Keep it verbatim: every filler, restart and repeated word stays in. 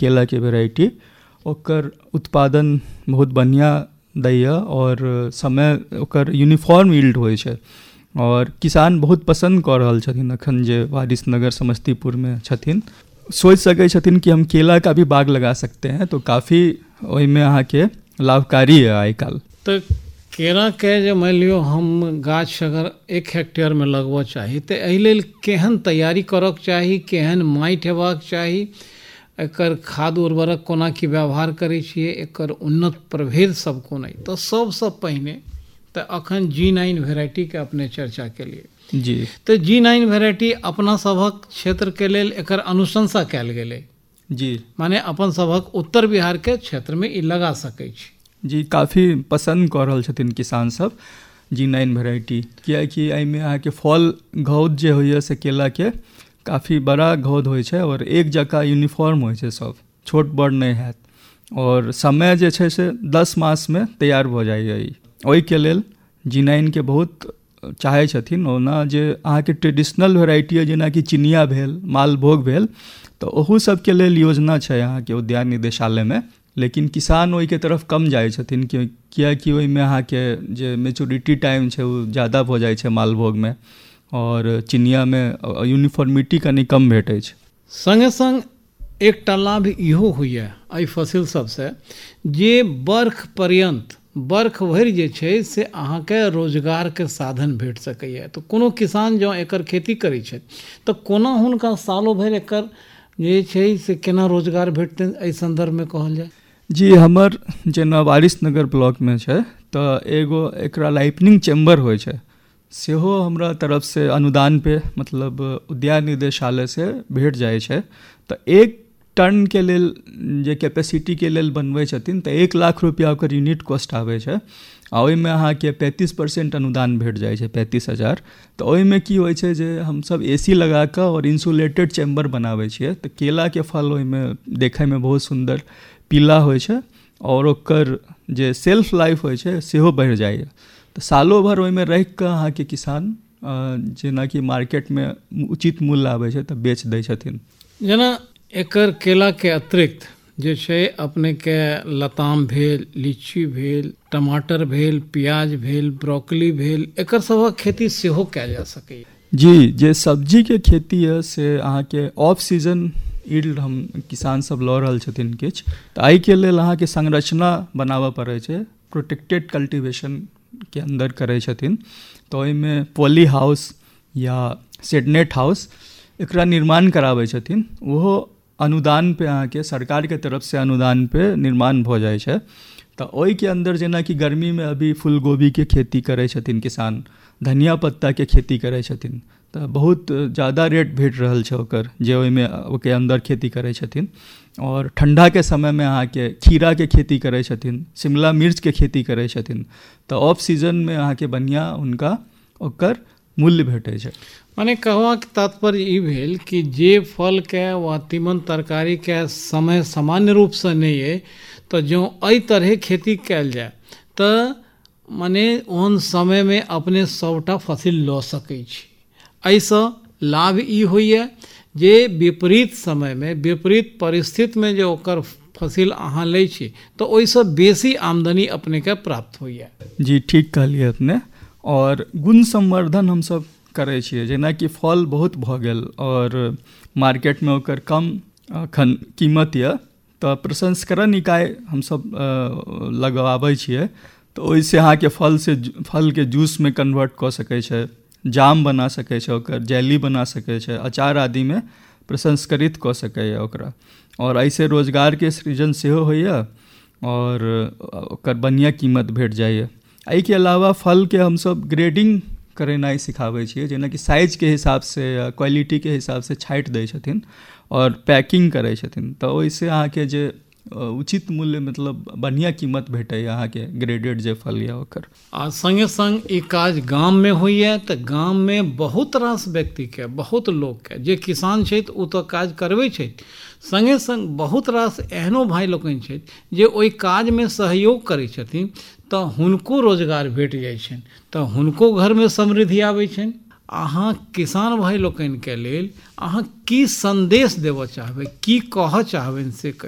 केला के वेराइटी, ओकर उत्पादन बहुत बढ़िया दैए और समय ओकर यूनिफॉर्म यील्ड होइ छै और किसान बहुत पसंद कऽ रहल छथिन अखन जे वारिसनगर समस्तीपुर में छथिन। सोच सकै छथिन कि हम केला का भी बाग लगा सकते हैं, तो काफ़ी ओहिमे अहाँके लाभकारी है आइ काल्हि। तो केरा के जे मान लियो हम गाछ अगर एक हेक्टेयर में लगबऽ चाही तो एहि लेल केहन तैयारी करक चाही, केहन माटि हेबाक चाही, एकर खाद उर्वरक कोना की व्यवहार करै छियै, एकर उन्नत प्रभेद सब कोना, तो सबसँ पहिने तो अखन जी नाइन वेराइटी के अपने चर्चा केलिए जी। तो जी नाइन वेराइटी अपना सभक क्षेत्र के लेल एकर अनुशंसा कयल गेलै जी, माने अपन सभक उत्तर बिहार के क्षेत्र में ई लगा सकै छी जी। काफ़ी पसंद कऽ रहल छथिन किसान सब जी नाइन वेराइटी, कियाकि एहिमे अहाँके फल घौद जे होइए से केलाके काफ़ी बड़ा घौद होइ छै और एक जगह यूनिफॉर्म होइ छै, सब छोट बड़ नहीं हैत और समय जे छै से दस मास में तैयार भऽ जाइए। ई ओहिके लेल जी नाइन के बहुत चाहै छथिन। ओना जे अहाँके ट्रेडिशनल वेराइटी है जेनाकि चिनिया भेल, मालभोग भेल, तो ओहू सबके लेल योजना छै अहाँके उद्यान निदेशालय में, लेकिन किसान ओहि के तरफ कम जाइ छथिन कियाकि ओहिमे अहाँके जे मेच्योरिटी टाइम छै वो ज़्यादा भऽ जाइ छै मालभोग में और चिनिया में यूनिफॉर्मिटी कनि कम भेटै छै। संगे संग एकटा लाभ इहो होइए एहि फसिल सबसे जे बर्ख पर्यंत बर्ख भरि जे छै से अहाँके रोजगार के साधन भेट सकैए। तो कोनो किसान जँ एकर खेती करै छथि तऽ कोना हुनका सालो भरि एकर जे छै से केना रोजगार भेटतनि, एहि संदर्भ में कहल जाय? जी, हमर जेना वारिसनगर ब्लॉक में छै तऽ एगो एकरा लाइपनिंग चैम्बर होइ छै, सेहो हमरा तरफ से अनुदान पे मतलब उद्यान निदेशालय से भेट जाइ छै। तऽ एक टन के लेल जे कैपेसिटी के लेल बनबै छथिन तऽ एक लाख रुपया ओकर यूनिट कॉस्ट आबै छै आ ओहिमे अहाँके पैंतीस परसेंट अनुदान भेट जाइ छै, पैंतीस हजार। तऽ ओहिमे की होइ छै जे हमसब ए सी लगा कऽ और इंसुलेटेड चैम्बर बनाबै छियै तऽ केलाके फल ओहिमे देखैमे बहुत सुन्दर पीला होइ छै और ओकर जे सेल्फ लाइफ होइ छै सेहो बढ़ि जाइए। तऽ सालो भर ओहिमे रहि कऽ अहाँके किसान जेनाकि मार्केट में उचित मूल्य आबै छै तऽ बेच दै छथिन। जेना एकर केला के अतिरिक्त जे छै अपने के लताम भेल, लीची भेल, टमाटर भेल, प्याज भेल, ब्रोकली भेल, एकर सबक खेती सेहो कयल जा सकैए। जी, जे सब्जी के खेती है से अहाँके ऑफ सीजन यील्ड हम किसान सब लऽ रहल छथिन किछु, तऽ एहि के लेल अहाँके संरचना बनाबऽ पड़ै छै, प्रोटेक्टेड कल्टीवेशन के अंदर करै छथिन। तऽ ओहिमे पॉली हाउस या शेडनेट हाउस एकरा निर्माण कराबै छथिन, ओहो अनुदान पे अहाँके सरकार के तरफ से अनुदान पे निर्माण भऽ जाइ छै। तऽ ओहि के अंदर जेनाकि गर्मी में अभी फूल गोभी के खेती करै छथिन किसान, धनिया पत्ता के खेती करै छथिन, तऽ बहुत ज़्यादा रेट भेट रहल छै ओकर जे ओहिमे ओके अंदर खेती करै छथिन। और ठंडा के समय में अहाँके खीरा के खेती करै छथिन, शिमला मिर्च के खेती करै छथिन, तऽ ऑफ सीजन में अहाँके बढ़िया हुनका ओकर मूल्य भेटै छै। माने कहबाक तात्पर्य ई भेल कि जे फल के वा तीमन तरकारी के समय सामान्य रूप से नहीं है, तो जो एहि तरह खेती कयल जाय तऽ माने ओहन समय में अपने सबटा फसिल लऽ सकै छी। एहिसँ लाभ ई होइए जे विपरीत समय में विपरीत परिस्थिति में जे ओकर फसिल अहाँ लै छी तऽ ओहिसँ बेसी आमदनी अपने के प्राप्त होइए। जी, ठीक कहलिए अपने। और गुण संवर्धन हमसब करै छियै, जेनाकि फल बहुत भऽ गेल और मार्केट में ओकर कम अखन कीमत यऽ तऽ प्रसंस्करण इकाई हमसब लगवाबै छियै, तऽ ओहिसँ अहाँके फल से फल के जूस में कन्वर्ट कऽ सकै छै, जाम बना सकै छै, ओकर जेली बना सकै छै, अचार आदि में प्रसंस्करित कऽ सकैए ओकरा। और ऐसे रोजगार के सृजन सेहो होइए और ओकर बढ़िया कीमत भेट जाइए। एहि के अलावा फल के हमसब ग्रेडिंग करेनाइ सिखाबै छियै, जेनाकि साइज के हिसाब से या क्वालिटी के हिसाब से छाँटि दै छथिन और पैकिंग करै छथिन, तऽ ओहिसँ अहाँके जे उचित मूल्य मतलब बढ़िया कीमत भेटैए अहाँके ग्रेडेड जे फल यऽ ओकर। आ संगे संग ई काज गाम में होइए तऽ गाम में बहुत रास व्यक्ति के, बहुत लोक के जे किसान छथि ओ तऽ काज करबै छथि, संगे संग बहुत रास एहनो भाई लोकनि छथि जे ओहि काज में सहयोग करै छथिन तऽ हुनको रोजगार भेट जाइ छनि, तऽ हुनको घर में समृद्धि आबै छनि। अहाँ किसान भाई लोकनि के लेल अहाँ की संदेश देबऽ चाहबै, की कहऽ चाहबनि से कही।